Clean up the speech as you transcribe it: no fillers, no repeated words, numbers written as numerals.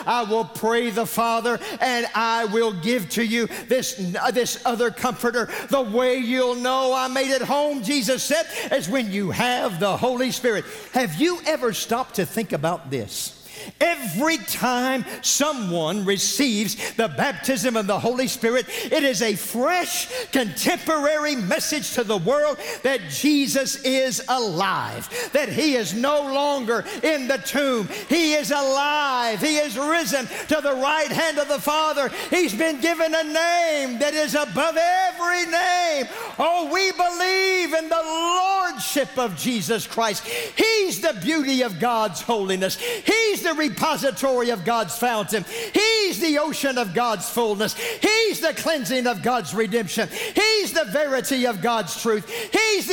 I will pray the Father, and I will give to you this other comforter. The way you'll know I'm made at home, Jesus said, is when you have the Holy Spirit. Have you ever stopped to think about this? Every time someone receives the baptism of the Holy Spirit, it is a fresh, contemporary message to the world that Jesus is alive, that He is no longer in the tomb. He is alive. He is risen to the right hand of the Father. He's been given a name that is above every name. Oh, we believe in the lordship of Jesus Christ. He's the beauty of God's holiness. He's the repository of God's fountain. He's the ocean of God's fullness. He's the cleansing of God's redemption. He's the verity of God's truth. He's the